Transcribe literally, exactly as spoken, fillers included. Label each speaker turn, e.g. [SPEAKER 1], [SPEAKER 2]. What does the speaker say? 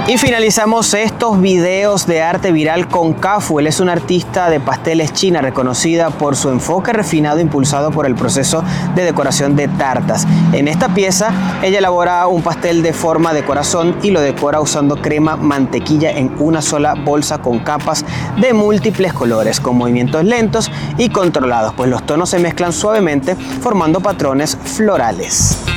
[SPEAKER 1] Y finalizamos estos videos de arte viral con Kafu. Él es una artista de pasteles china reconocida por su enfoque refinado impulsado por el proceso de decoración de tartas. En esta pieza ella elabora un pastel de forma de corazón y lo decora usando crema mantequilla en una sola bolsa con capas de múltiples colores, con movimientos lentos y controlados, pues los tonos se mezclan suavemente formando patrones florales.